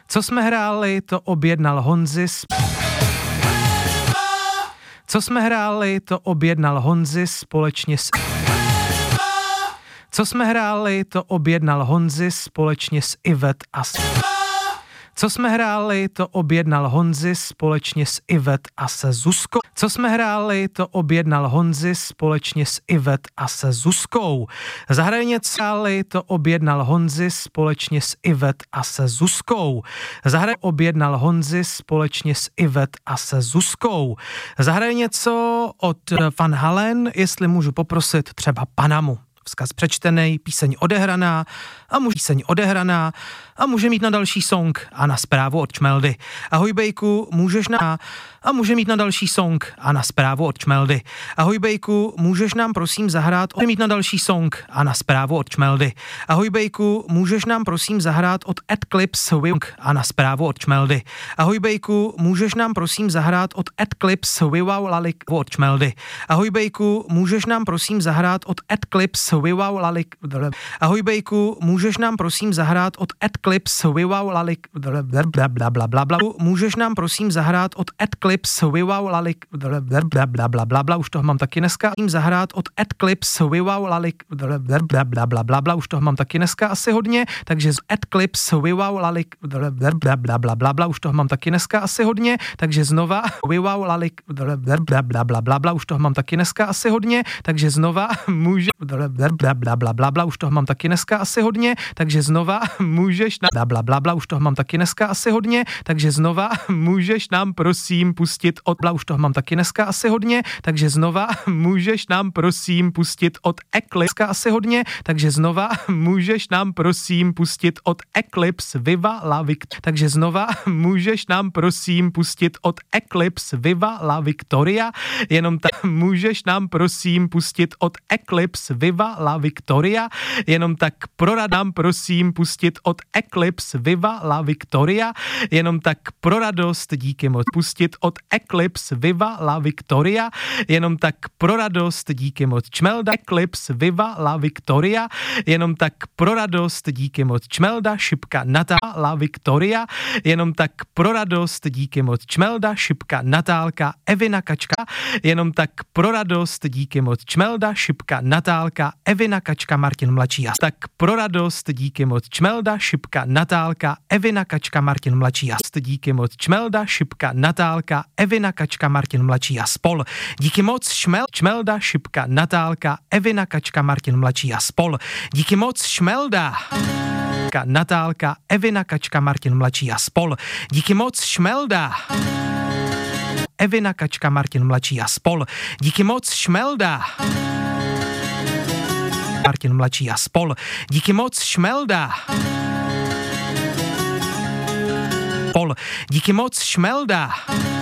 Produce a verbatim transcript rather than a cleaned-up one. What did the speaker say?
Co jsme hráli, to objednal Honzi s... Co jsme hráli, to objednal Honzi společně s... Co jsme hráli, to objednal Honzi společně s Ivet a s... Co jsme hráli, to objednal Honzi společně s Ivet a se Zuzkou. Co jsme hráli, to objednal Honzi společně s Ivet a se Zuzkou. Zahraj něco, hráli, to objednal Honzi společně s Ivet a se Zuzkou. Zahraj objednal Honzi společně s Ivet a se Zuzkou. Zahraj něco od Van Halen, jestli můžu poprosit třeba Panamu. Vzkaz přečtený, píseň odehraná a může píseň odehraná a může mít na další song a na zprávu od Čmeldy. Ahoj Bejku, můžeš na a může mít na další song a na zprávu od Čmeldy. Ahoj Bejku, můžeš nám prosím zahrát může mít na další song a na zprávu od Čmeldy. Ahoj Bejku, můžeš nám prosím zahrát od Adclips a na zprávu od Čmeldy. Ahoj Bejku, můžeš nám prosím zahrát od Adclips Wow Lalik od Čmeldy. Ahoj Bejku, můžeš nám prosím zahrát od Adclips Wow Lalik. Ahoj Bejku, můžeš nám prosím zahrát od Adclips Wow Lalik. Bla bla bla bla bla. Můžeš nám prosím zahrát od Adclips Wow Lalik. Bla bla bla bla bla. Už toho mám taky dneska. Musím zahrát od Adclips Wow Lalik. Bla bla bla bla bla. Už toho mám taky dneska asi hodně, takže z Adclips Wow Lalik. Bla bla bla bla bla. Už toho mám taky dneska asi hodně, takže znova Wow Lalik. Bla bla bla bla bla. Už toho mám taky dneska asi hodně, takže znova může bla bla bla bla bla. Už toho mám taky dneska asi hodně, takže znova můžeš na bla bla bla. Už toho mám taky dneska asi hodně, takže znova můžeš nám prosím pustit od bla. Už toho mám taky dneska asi hodně, takže znova můžeš nám prosím pustit od Eclipse asi hodně, takže znova můžeš nám prosím pustit od Eclipse Viva la Victoria. Takže znova můžeš nám prosím pustit od Eclipse Viva la Victoria. Jenom tak můžeš nám prosím pustit od Eclipse Viva la Victoria. Jenom tak proradám prosím pustit od Eclipse Viva la Victoria. Jenom tak pro radost díky moc pustit od Eclipse Viva la Victoria. Jenom tak pro radost díky moc Čmelda Eclipse Viva la Victoria. Jenom tak pro radost díky moc Čmelda šipka Natá la Victoria. Jenom tak pro radost díky moc Čmelda šipka Natálka Evina Kačka. Jenom tak pro radost díky moc Čmelda šipka Natálka Evina Kačka Martin Mladší a tak pro radost díky moc Čmelda šipka Natálka Evina Kačka Martin Mladší a díky moc Čmelda šipka Natálka Evina Kačka Martin Mladší a spol. Díky moc šmel Čmelda šipka Natálka Evina Kačka Martin Mladší a spol. Díky moc Šmelda Natálka Evina Kačka Martin Mladší a spol. Díky moc Šmelda Evina Kačka Martin Mladší a spol. Díky moc Šmelda Martin Mladší a spol. Díky moc Šmelda Pol. Díky moc Šmelda